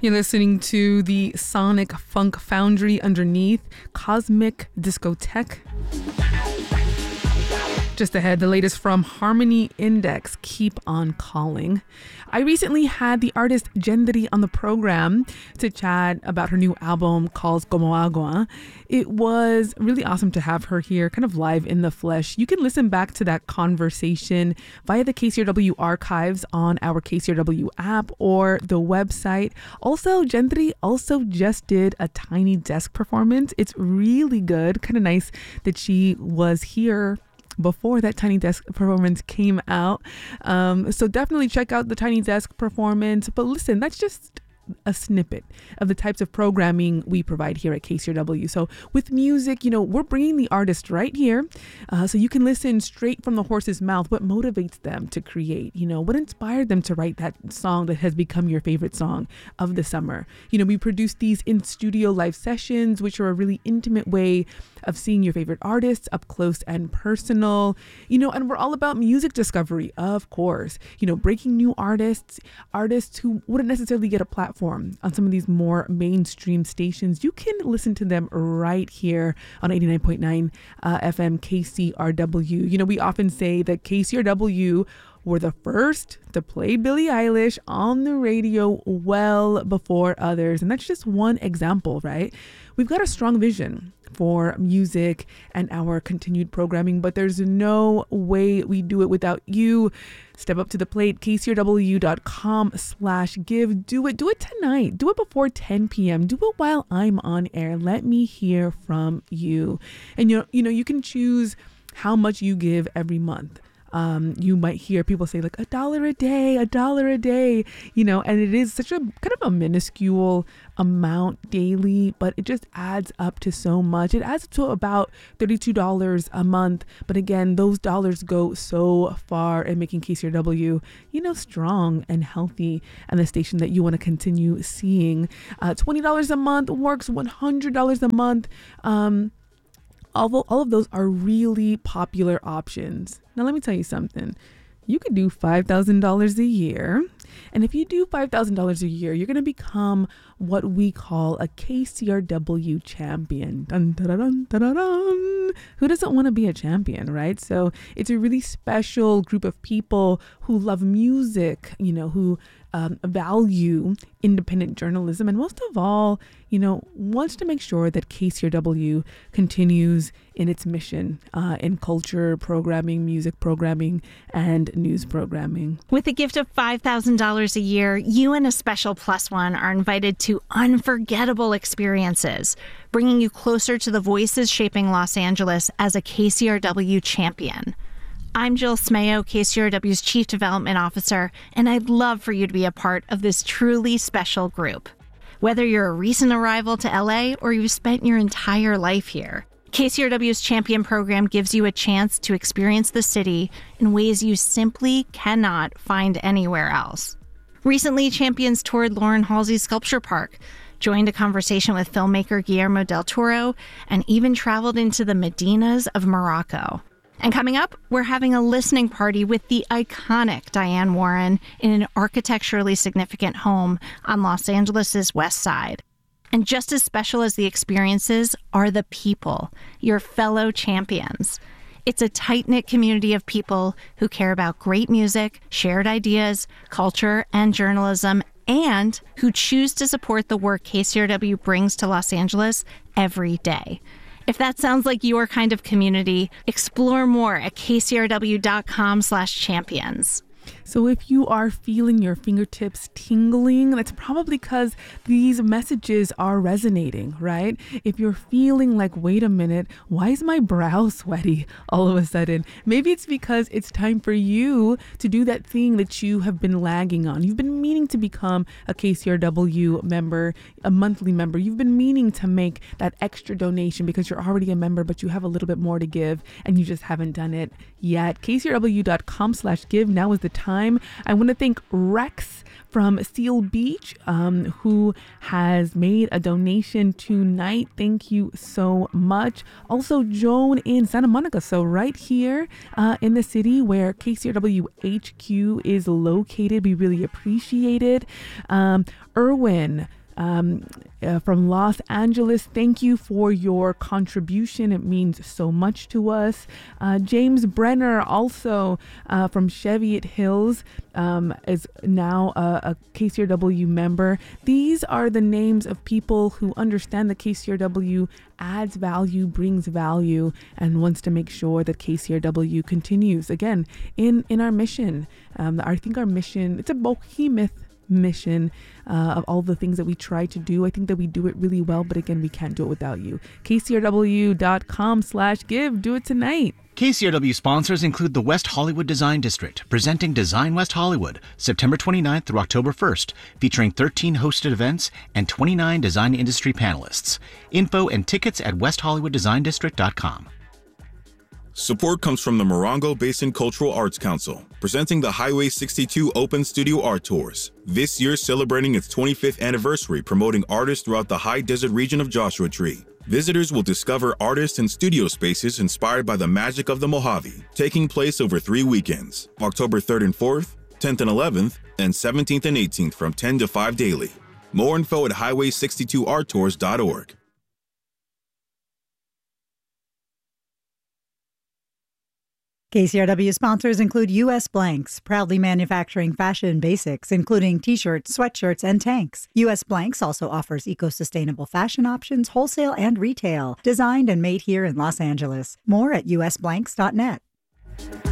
You're listening to the Sonic Funk Foundry underneath Cosmic Discotheque. Just ahead, the latest from Harmony Index, Keep on Calling. I recently had the artist Gendry on the program to chat about her new album called Como Agua. It was really awesome to have her here, kind of live in the flesh. You can listen back to that conversation via the KCRW archives on our KCRW app or the website. Also, Gendry also just did a Tiny Desk performance. It's really good. Kind of nice that she was here before that Tiny Desk performance came out. So definitely check out the Tiny Desk performance. But listen, that's just a snippet of the types of programming we provide here at KCRW. So with music, we're bringing the artist right here, so you can listen straight from the horse's mouth what motivates them to create, what inspired them to write that song that has become your favorite song of the summer. We produce these in studio live sessions, which are a really intimate way of seeing your favorite artists up close and personal, and we're all about music discovery, of course, breaking new artists who wouldn't necessarily get a platform on some of these more mainstream stations. You can listen to them right here on 89.9 FM KCRW. We often say that KCRW were the first to play Billie Eilish on the radio well before others. And that's just one example, right? We've got a strong vision for music and our continued programming, but there's no way we do it without you. Step up to the plate, kcrw.com/give. Do it tonight. Do it before 10 p.m. Do it while I'm on air. Let me hear from you. And you can choose how much you give every month. You might hear people say like $1 a day, and it is such a kind of a minuscule amount daily, but it just adds up to so much. It adds up to about $32 a month. But again, those dollars go so far in making KCRW, strong and healthy and the station that you want to continue seeing. $20 a month works, $100 a month. All of those are really popular options. Now, let me tell you something. You could do $5,000 a year. And if you do $5,000 a year, you're going to become what we call a KCRW champion. Dun, dun, dun, dun, dun, dun. Who doesn't want to be a champion, right? So it's a really special group of people who love music, who value independent journalism, and most of all, wants to make sure that KCRW continues in its mission in culture programming, music programming, and news programming. With a gift of $5,000 a year, you and a special plus one are invited to unforgettable experiences, bringing you closer to the voices shaping Los Angeles as a KCRW champion. I'm Jill Smayo, KCRW's Chief Development Officer, and I'd love for you to be a part of this truly special group. Whether you're a recent arrival to LA or you've spent your entire life here, KCRW's Champion program gives you a chance to experience the city in ways you simply cannot find anywhere else. Recently, Champions toured Lauren Halsey's Sculpture Park, joined a conversation with filmmaker Guillermo del Toro, and even traveled into the Medinas of Morocco. And coming up, we're having a listening party with the iconic Diane Warren in an architecturally significant home on Los Angeles' West Side. And just as special as the experiences are the people, your fellow champions. It's a tight-knit community of people who care about great music, shared ideas, culture, and journalism, and who choose to support the work KCRW brings to Los Angeles every day. If that sounds like your kind of community, explore more at kcrw.com/champions. So if you are feeling your fingertips tingling, that's probably because these messages are resonating, right? If you're feeling like, wait a minute, why is my brow sweaty all of a sudden? Maybe it's because it's time for you to do that thing that you have been lagging on. You've been meaning to become a KCRW member, a monthly member. You've been meaning to make that extra donation because you're already a member, but you have a little bit more to give and you just haven't done it yet. KCRW.com/give. Now is the time time. I want to thank Rex from Seal Beach, who has made a donation tonight. Thank you so much. Also, Joan in Santa Monica, so right here in the city where KCRW HQ is located. We really appreciate it. Erwin from Los Angeles, thank you for your contribution. It means so much to us. James Brenner, also from Cheviot Hills, is now a KCRW member. These are the names of people who understand that KCRW adds value, brings value, and wants to make sure that KCRW continues, again, in our mission. I think our mission, it's a behemoth mission of all the things that we try to do. I think that we do it really well, but again, we can't do it without you. KCRW.com/give. Do it tonight. KCRW sponsors include the West Hollywood Design District, presenting Design West Hollywood, September 29th through October 1st, featuring 13 hosted events and 29 design industry panelists. Info and tickets at westhollywooddesign.com. Support comes from the Morongo Basin Cultural Arts Council, presenting the Highway 62 Open Studio Art Tours. This year celebrating its 25th anniversary, promoting artists throughout the high desert region of Joshua Tree. Visitors will discover artists and studio spaces inspired by the magic of the Mojave, taking place over 3 weekends, October 3rd and 4th, 10th and 11th, and 17th and 18th from 10 to 5 daily. More info at highway62arttours.org. KCRW sponsors include U.S. Blanks, proudly manufacturing fashion basics, including t-shirts, sweatshirts, and tanks. U.S. Blanks also offers eco-sustainable fashion options, wholesale and retail, designed and made here in Los Angeles. More at usblanks.net.